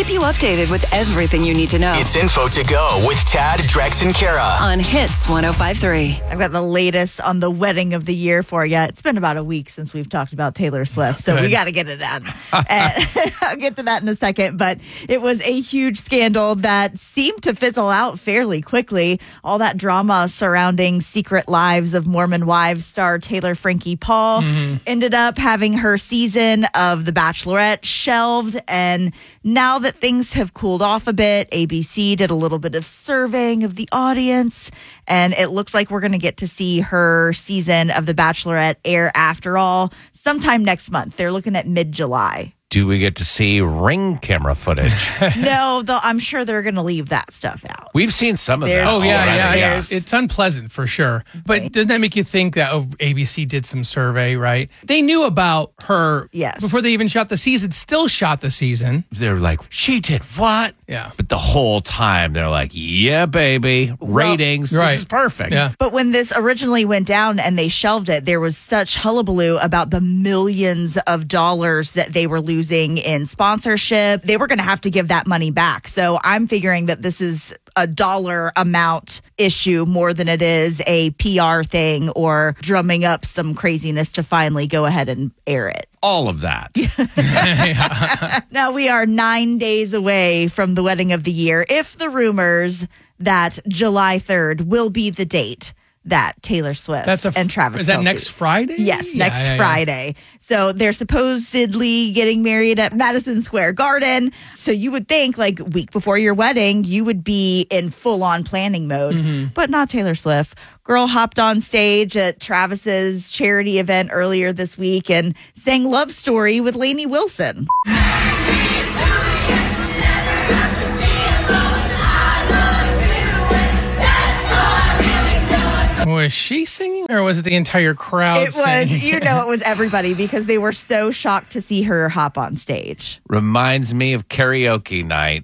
keep you updated with everything you need to know. It's Info to Go with Tad, Drex, and Kara on Hits 105.3. I've got the latest on the wedding of the year for you. It's been about a week since we've talked about Taylor Swift, so we got to get it done. And I'll get to that in a second, but it was a huge scandal that seemed to fizzle out fairly quickly. All that drama surrounding Secret Lives of Mormon Wives star Taylor Frankie Paul ended up having her season of The Bachelorette shelved, and now that things have cooled off a bit, ABC did a little bit of surveying of the audience, and it looks like we're going to get to see her season of The Bachelorette air after all sometime next month. They're looking at mid-July. Do we get to see ring camera footage? No, I'm sure they're going to leave that stuff out. We've seen some of that. Oh, yeah. already. It's unpleasant for sure. But doesn't that make you think that ABC did some survey, right? They knew about her before they even shot the season, still shot the season. They're like, she did what? Yeah. But the whole time they're like, yeah, baby, ratings. This is perfect. Yeah. But when this originally went down and they shelved it, there was such hullabaloo about the millions of dollars that they were losing in sponsorship. They were going to have to give that money back. So I'm figuring that this is a dollar amount issue more than it is a PR thing or drumming up some craziness to finally go ahead and air it. All of that. Now we are 9 days away from the wedding of the year. If the that July 3rd will be the date that Taylor Swift and Travis Is that Kelce. next Friday? Yes, next Friday. So they're supposedly getting married at Madison Square Garden. So you would think like a week before your wedding, you would be in full-on planning mode, but not Taylor Swift. Girl hopped on stage at Travis's charity event earlier this week and sang Love Story with Lainey Wilson. Was she singing or was it the entire crowd It singing? was, it was everybody because they were so shocked to see her hop on stage. Reminds me of karaoke night.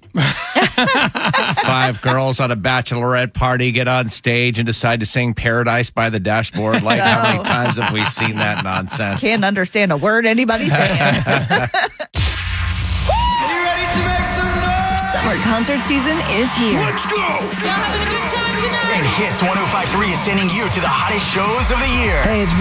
5 girls on a bachelorette party get on stage and decide to sing Paradise by the Dashboard. Like, how many times have we seen that nonsense? Can't understand a word anybody's saying. Are you ready to make some noise? Summer concert season is here. Let's go! Y'all having a good time tonight? And Hits 105.3 is sending you to the hottest shows of the year. Hey, it's